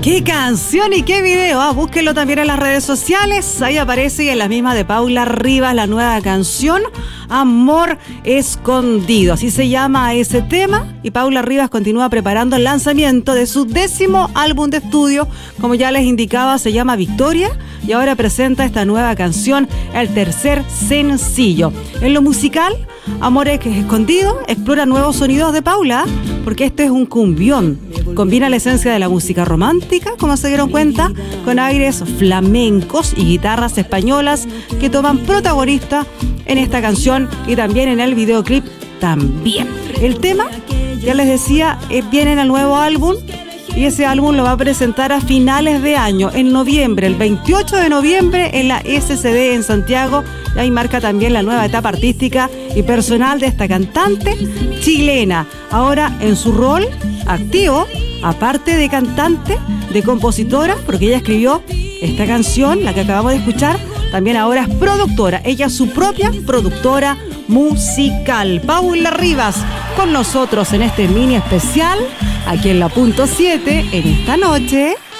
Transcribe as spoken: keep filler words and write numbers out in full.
¡Qué canción y qué video! Ah, búsquenlo también en las redes sociales. Ahí aparece y en la misma de Paula Rivas la nueva canción Amor Escondido. Así se llama ese tema. Y Paula Rivas continúa preparando el lanzamiento de su décimo álbum de estudio. Como ya les indicaba, se llama Victoria. Y ahora presenta esta nueva canción, el tercer sencillo. En lo musical, Amor Escondido explora nuevos sonidos de Paula, porque este es un cumbión. Combina la esencia de la música romántica, como se dieron cuenta, con aires flamencos y guitarras españolas que toman protagonista en esta canción y también en el videoclip también. El tema, ya les decía, viene en el nuevo álbum y ese álbum lo va a presentar a finales de año, en noviembre, el veintiocho de noviembre en la S C D en Santiago. Y ahí marca también la nueva etapa artística y personal de esta cantante chilena. Ahora en su rol activo, aparte de cantante, de compositora, porque ella escribió esta canción, la que acabamos de escuchar, también ahora es productora. Ella es su propia productora musical. Paula Rivas con nosotros en este mini especial, aquí en la punto siete, en esta noche.